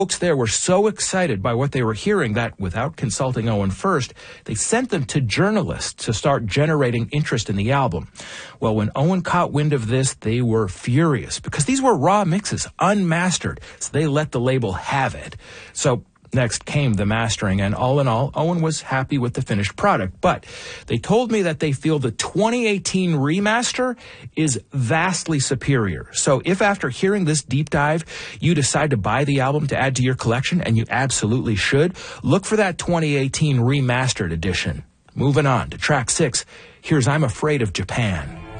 Folks there were so excited by what they were hearing that, without consulting Owen first, they sent them to journalists to start generating interest in the album. Well, when Owen caught wind of this, they were furious because these were raw mixes, unmastered, so they let the label have it. So next came the mastering, and all in all, Owen was happy with the finished product. But they told me that they feel the 2018 remaster is vastly superior. So if after hearing this deep dive, you decide to buy the album to add to your collection, and you absolutely should, look for that 2018 remastered edition. Moving on to track 6, here's I'm Afraid of Japan.